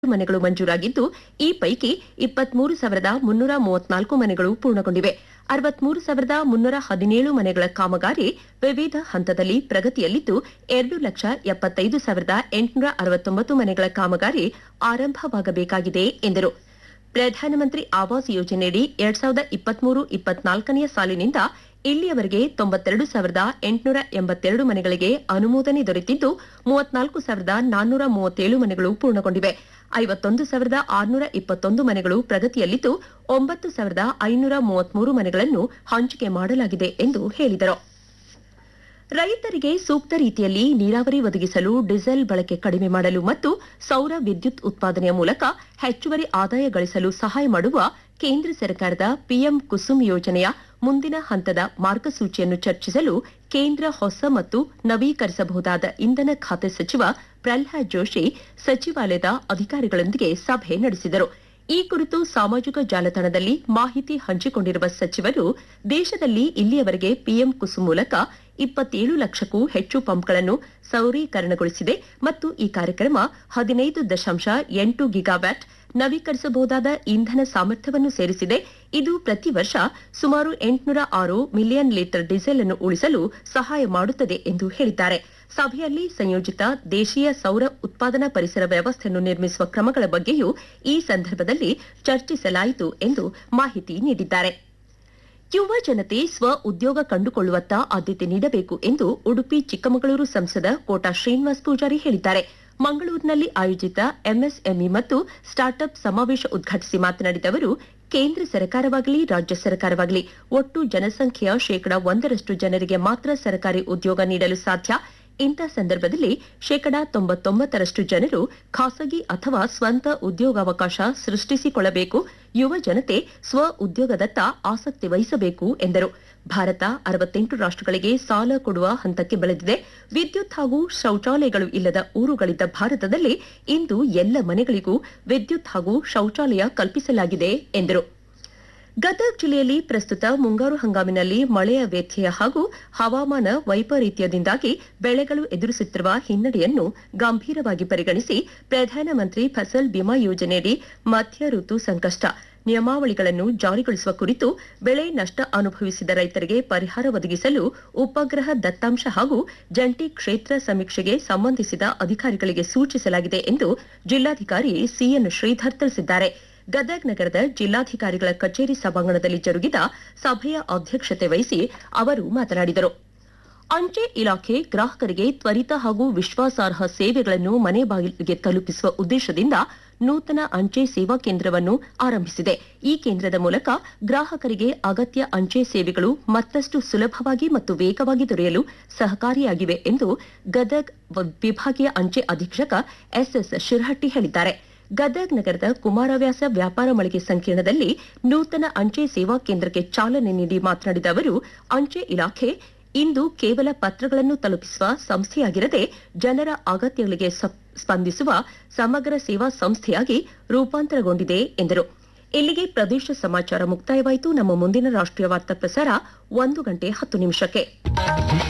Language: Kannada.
ಮನೆಗಳು ಮಂಜೂರಾಗಿದ್ದು, ಈ ಪೈಕಿ 23,334 ಮನೆಗಳು ಪೂರ್ಣಗೊಂಡಿವೆ. 63,317 ಮನೆಗಳ ಕಾಮಗಾರಿ ವಿವಿಧ ಹಂತದಲ್ಲಿ ಪ್ರಗತಿಯಲ್ಲಿದ್ದು, 2,75,869 ಮನೆಗಳ ಕಾಮಗಾರಿ ಆರಂಭವಾಗಬೇಕಾಗಿದೆ ಎಂದರು. ಪ್ರಧಾನಮಂತ್ರಿ ಆವಾಸ್ ಯೋಜನೆಯಡಿ 2023-24ನೇ ಸಾಲಿನಿಂದ ಇಲ್ಲಿಯವರೆಗೆ 92,882 ಮನೆಗಳಿಗೆ ಅನುಮೋದನೆ ದೊರೆತಿದ್ದು, 34,437 ಮನೆಗಳು ಪೂರ್ಣಗೊಂಡಿವೆ. 51,621 ಮನೆಗಳು ಪ್ರಗತಿಯಲ್ಲಿದ್ದು, 9,533 ಮನೆಗಳನ್ನು ಹಂಚಿಕೆ ಮಾಡಲಾಗಿದೆ ಎಂದು ಹೇಳಿದರು. ರೈತರಿಗೆ ಸೂಕ್ತ ರೀತಿಯಲ್ಲಿ ನೀರಾವರಿ ಒದಗಿಸಲು ಡೀಸೆಲ್ ಬಳಕೆ ಕಡಿಮೆ ಮಾಡಲು ಮತ್ತು ಸೌರ ವಿದ್ಯುತ್ ಉತ್ಪಾದನೆಯ ಮೂಲಕ ಹೆಚ್ಚುವರಿ ಆದಾಯ ಗಳಿಸಲು ಸಹಾಯ ಮಾಡುವ ಕೇಂದ್ರ ಸರ್ಕಾರದ ಪಿಎಂ ಕುಸುಮ್ ಯೋಜನೆಯ ಮುಂದಿನ ಹಂತದ ಮಾರ್ಗಸೂಚಿಯನ್ನು ಚರ್ಚಿಸಲು ಕೇಂದ್ರ ಹೊಸ ಮತ್ತು ನವೀಕರಿಸಬಹುದಾದ ಇಂಧನ ಖಾತೆ ಸಚಿವ ಪ್ರಹ್ಲಾದ್ ಜೋಶಿ ಸಚಿವಾಲಯದ ಅಧಿಕಾರಿಗಳೊಂದಿಗೆ ಸಭೆ ನಡೆಸಿದರು. ಈ ಕುರಿತು ಸಾಮಾಜಿಕ ಜಾಲತಾಣದಲ್ಲಿ ಮಾಹಿತಿ ಹಂಚಿಕೊಂಡಿರುವ ಸಚಿವರು, ದೇಶದಲ್ಲಿ ಇಲ್ಲಿಯವರೆಗೆ ಪಿಎಂ ಕುಸುಮ್ ಮೂಲಕ 27 ಲಕ್ಷಕ್ಕೂ ಹೆಚ್ಚು ಪಂಪ್ಗಳನ್ನು ಸೌರೀಕರಣಗೊಳಿಸಿದೆ ಮತ್ತು ಈ ಕಾರ್ಯಕ್ರಮ 15.8 ಗಿಗಾವ್ಯಾಟ್ ನವೀಕರಿಸಬಹುದಾದ ಇಂಧನ ಸಾಮರ್ಥ್ಯವನ್ನು ಸೇರಿಸಿದೆ. ಇದು ಪ್ರತಿ ವರ್ಷ ಸುಮಾರು 806 ಮಿಲಿಯನ್ ಲೀಟರ್ ಡೀಸೆಲ್ ಅನ್ನು ಉಳಿಸಲು ಸಹಾಯ ಮಾಡುತ್ತದೆ ಎಂದು ಹೇಳಿದ್ದಾರೆ. ಸಭೆಯಲ್ಲಿ ಸಂಯೋಜಿತ ದೇಶೀಯ ಸೌರ ಉತ್ಪಾದನಾ ಪರಿಸರ ವ್ಯವಸ್ಥೆಯನ್ನು ನಿರ್ಮಿಸುವ ಕ್ರಮಗಳ ಬಗ್ಗೆಯೂ ಈ ಸಂದರ್ಭದಲ್ಲಿ ಚರ್ಚಿಸಲಾಯಿತು ಎಂದು ಮಾಹಿತಿ ನೀಡಿದ್ದಾರೆ. ಯುವ ಜನತೆ ಸ್ವ ಉದ್ಯೋಗ ಕಂಡುಕೊಳ್ಳುವತ್ತ ಆದ್ಯತೆ ನೀಡಬೇಕು ಎಂದು ಉಡುಪಿ ಚಿಕ್ಕಮಗಳೂರು ಸಂಸದ ಕೋಟಾ ಶ್ರೀನಿವಾಸ್ ಪೂಜಾರಿ ಹೇಳಿದ್ದಾರೆ. ಮಂಗಳೂರಿನಲ್ಲಿ ಆಯೋಜಿತ ಎಂಎಸ್ಎಂಇ ಮತ್ತು ಸ್ಟಾರ್ಟ್ಅಪ್ ಸಮಾವೇಶ ಉದ್ಘಾಟಿಸಿ ಮಾತನಾಡಿದ ಅವರು, ಕೇಂದ್ರ ಸರ್ಕಾರವಾಗಲಿ ರಾಜ್ಯ ಸರ್ಕಾರವಾಗಲಿ ಒಟ್ಟು ಜನಸಂಖ್ಯೆಯ 1% ಜನರಿಗೆ ಮಾತ್ರ ಸರ್ಕಾರಿ ಉದ್ಯೋಗ ನೀಡಲು ಸಾಧ್ಯ. ಇಂಥ ಸಂದರ್ಭದಲ್ಲಿ 99% ಜನರು ಖಾಸಗಿ ಅಥವಾ ಸ್ವಂತ ಉದ್ಯೋಗಾವಕಾಶ ಸೃಷ್ಟಿಸಿಕೊಳ್ಳಬೇಕು. ಯುವ ಜನತೆ ಸ್ವ ಉದ್ಯೋಗದತ್ತ ಆಸಕ್ತಿ ವಹಿಸಬೇಕು ಎಂದರು. ಭಾರತ 68 ರಾಷ್ಟ್ರಗಳಿಗೆ ಸಾಲ ಕೊಡುವ ಹಂತಕ್ಕೆ ಬೆಳೆದಿದೆ. ವಿದ್ಯುತ್ ಹಾಗೂ ಶೌಚಾಲಯಗಳು ಇಲ್ಲದ ಊರುಗಳಿದ್ದ ಭಾರತದಲ್ಲಿ ಇಂದು ಎಲ್ಲ ಮನೆಗಳಿಗೂ ವಿದ್ಯುತ್ ಹಾಗೂ ಶೌಚಾಲಯ ಕಲ್ಪಿಸಲಾಗಿದೆ ಎಂದರು. ಗದಗ ಜಿಲ್ಲೆಯಲ್ಲಿ ಪ್ರಸ್ತುತ ಮುಂಗಾರು ಹಂಗಾಮಿನಲ್ಲಿ ಮಳೆಯ ವ್ಯತ್ಯಯ ಹಾಗೂ ಹವಾಮಾನ ವೈಪರೀತ್ಯದಿಂದಾಗಿ ಬೆಳೆಗಳು ಎದುರಿಸುತ್ತಿರುವ ಹಿನ್ನಡೆಯನ್ನು ಗಂಭೀರವಾಗಿ ಪರಿಗಣಿಸಿ ಪ್ರಧಾನಮಂತ್ರಿ ಫಸಲ್ ಬಿಮಾ ಯೋಜನೆಯಡಿ ಮಧ್ಯ ಋತು ಸಂಕಷ್ಟ ನಿಯಮಾವಳಿಗಳನ್ನು ಜಾರಿಗೊಳಿಸುವ ಕುರಿತು ಬೆಳೆ ನಷ್ಟ ಅನುಭವಿಸಿದ ರೈತರಿಗೆ ಪರಿಹಾರ ಒದಗಿಸಲು ಉಪಗ್ರಹ ದತ್ತಾಂಶ ಹಾಗೂ ಜಂಟಿ ಕ್ಷೇತ್ರ ಸಮೀಕ್ಷೆಗೆ ಸಂಬಂಧಿಸಿದ ಅಧಿಕಾರಿಗಳಿಗೆ ಸೂಚಿಸಲಾಗಿದೆ ಎಂದು ಜಿಲ್ಲಾಧಿಕಾರಿ ಸಿಎನ್ ಶ್ರೀಧರ್ ತಿಳಿಸಿದ್ದಾರೆ. ಗದಗ ನಗರದ ಜಿಲ್ಲಾಧಿಕಾರಿಗಳ ಕಚೇರಿ ಸಭಾಂಗಣದಲ್ಲಿ ಜರುಗಿದ ಸಭೆಯ ಅಧ್ಯಕ್ಷತೆ ವಹಿಸಿ ಅವರು ಮಾತನಾಡಿದರು. ಅಂಚೆ ಇಲಾಖೆ ಗ್ರಾಹಕರಿಗೆ ತ್ವರಿತ ಹಾಗೂ ವಿಶ್ವಾಸಾರ್ಹ ಸೇವೆಗಳನ್ನು ಮನೆ ಬಾಗಿಲಿಗೆ ತಲುಪಿಸುವ ಉದ್ದೇಶದಿಂದ ನೂತನ ಅಂಚೆ ಸೇವಾ ಕೇಂದ್ರವನ್ನು ಆರಂಭಿಸಿದೆ. ಈ ಕೇಂದ್ರದ ಮೂಲಕ ಗ್ರಾಹಕರಿಗೆ ಅಗತ್ಯ ಅಂಚೆ ಸೇವೆಗಳು ಮತ್ತಷ್ಟು ಸುಲಭವಾಗಿ ಮತ್ತು ವೇಗವಾಗಿ ದೊರೆಯಲು ಸಹಕಾರಿಯಾಗಿವೆ ಎಂದು ಗದಗ ವಿಭಾಗೀಯ ಅಂಚೆ ಅಧೀಕ್ಷಕ ಎಸ್ಎಸ್ ಶಿರಹಟ್ಟಿ ಹೇಳಿದ್ದಾರೆ. ಗದಗ ನಗರದ ಕುಮಾರವ್ಯಾಸ ವ್ಯಾಪಾರ ಮಳಿಗೆ ಸಂಕೀರ್ಣದಲ್ಲಿ ನೂತನ ಅಂಚೆ ಸೇವಾ ಕೇಂದ್ರಕ್ಕೆ ಚಾಲನೆ ನೀಡಿ ಮಾತನಾಡಿದ ಅವರು, ಅಂಚೆ ಇಲಾಖೆ ಇಂದು ಕೇವಲ ಪತ್ರಗಳನ್ನು ತಲುಪಿಸುವ ಸಂಸ್ಥೆಯಾಗಿರದೆ ಜನರ ಅಗತ್ಯಗಳಿಗೆ ಸ್ಪಂದಿಸುವ ಸಮಗ್ರ ಸೇವಾ ಸಂಸ್ಥೆಯಾಗಿ ರೂಪಾಂತರಗೊಂಡಿದೆ ಎಂದರು. ಇಲ್ಲಿಗೆ ಪ್ರದೇಶ ಸಮಾಚಾರ ಮುಕ್ತಾಯವಾಯಿತು. ನಮ್ಮ ಮುಂದಿನ ರಾಷ್ಟ್ರೀಯ ವಾರ್ತಾ ಪ್ರಸಾರ 1:10 ನಿಮಿಷಕ್ಕೆ.